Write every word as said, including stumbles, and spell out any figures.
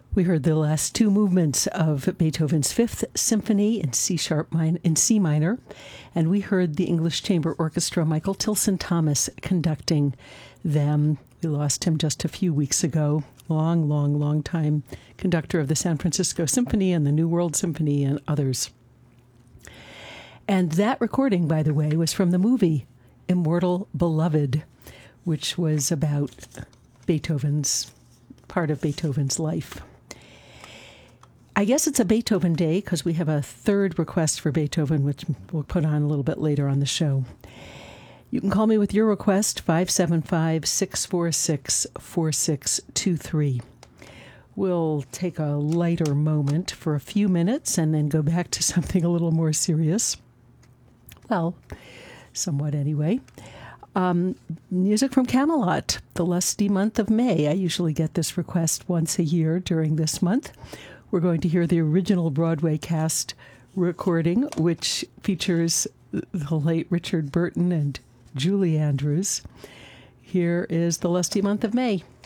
We heard the last two movements of Beethoven's Fifth Symphony in C sharp min- in C minor, and we heard the English Chamber Orchestra, Michael Tilson Thomas, conducting them. We lost him just a few weeks ago. Long, long, long time conductor of the San Francisco Symphony and the New World Symphony and others. And that recording, by the way, was from the movie Immortal Beloved, which was about Beethoven's, part of Beethoven's life. I guess it's a Beethoven day because we have a third request for Beethoven, which we'll put on a little bit later on the show. You can call me with your request, five seven five, six four six, four six two three. We'll take a lighter moment for a few minutes and then go back to something a little more serious. Well, somewhat anyway. Um, music from Camelot, the lusty month of May. I usually get this request once a year during this month. We're going to hear the original Broadway cast recording, which features the late Richard Burton and Julie Andrews. Here is the lusty month of May.